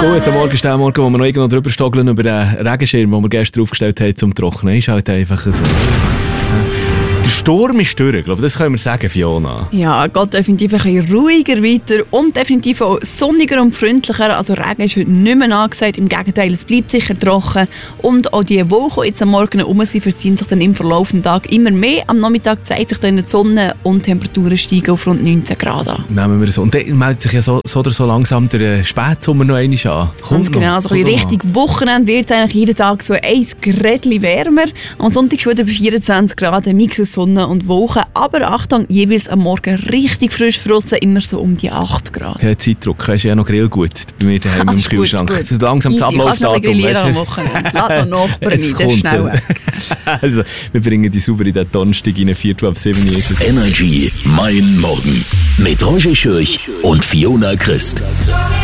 Guten Morgen, ist der Morgen, wo wir noch irgendwo drüber stoggeln über den Regenschirm, den wir gestern aufgestellt haben zum Trocknen. Ist halt einfach so. Der Sturm ist durch, ich glaube, das können wir sagen, Fiona. Ja, geht definitiv ein bisschen ruhiger weiter und definitiv auch sonniger und freundlicher. Also Regen ist heute nicht mehr angesagt, im Gegenteil, es bleibt sicher trocken. Und auch die Wolken, die jetzt am Morgen herum sind, verziehen sich dann im Verlauf des Tages immer mehr. Am Nachmittag zeigt sich dann die Sonne und die Temperaturen steigen auf rund 19 Grad an. Nehmen wir so. Und dann meldet sich ja so oder so langsam der Spätsommer noch einmal an. Ganz genau, so ein richtig Wochenende wird es eigentlich jeden Tag so 1 Grädchen wärmer. Am Sonntag schon wieder bei 24 Grad, ein Mix aus Sonne und Wolken. Aber Achtung, jeweils am Morgen richtig frisch draussen, immer so um die 8 Grad. Ja, Zeitdruck, hast du ja noch Grillgut bei mir daheim im Kühlschrank. Gut. Langsam das Ablaufdatum. Easy, kannst du noch grillieren am Wochenende. Lass noch Nachbarn rein, der ist schnell weg. Also, wir bringen die sauber in den Donnerstag in 4:07 ist es. Energy, mein Morgen. Mit Roger Schürch und Fiona Christ.